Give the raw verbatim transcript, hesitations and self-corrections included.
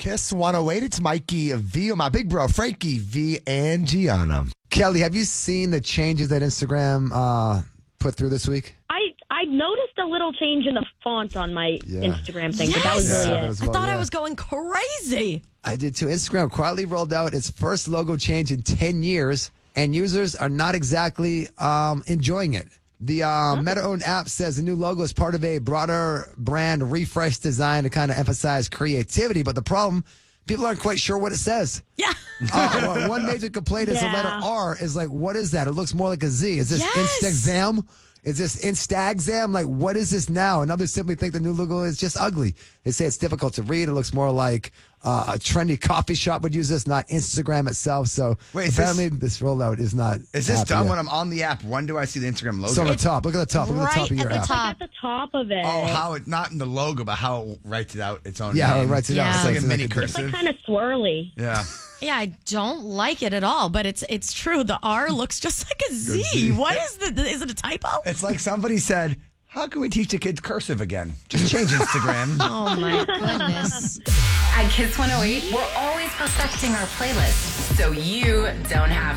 Kiss one oh eight. It's Mikey V, my big bro, Frankie V, and Gianna. Kelly, have you seen the changes that Instagram uh, put through this week? I I noticed a little change in the font on my Yeah. Instagram thing, Yes. but that was really Yeah, it. that was I well, thought yeah. I was going crazy. I did too. Instagram quietly rolled out its first logo change in ten years, and users are not exactly um, enjoying it. The uh, Meta-owned app says the new logo is part of a broader brand refresh design to kind of emphasize creativity, but the problem, people aren't quite sure what it says. Yeah. Uh, well, one major complaint is the letter Yeah. R is like, what is that? It looks more like a Z. Is this Yes. Instaxam? Is this Instaxam? Like, what is this now? And others simply think the new logo is just ugly. They say it's difficult to read. It looks more like uh, a trendy coffee shop would use this, not Instagram itself. So Wait, is apparently this, rollout is not. Is this happy done yet. when I'm on the app? When do I see the Instagram logo? So on the top. Look at the top. Look at the top Right of your at the app. top. At the top of it. oh, how it, not in the logo, but how it writes it out its own Yeah, how it name. writes it out. It's So like it's a mini like a- It's like cursive. kind of swirly. Yeah. Yeah, I don't like it at all, but it's it's true. The R looks just like a Z. What is the, is it a typo? It's like somebody said, how can we teach the kids cursive again? Just change Instagram. Oh my goodness. At Kiss one oh eight, we're always perfecting our playlist so you don't have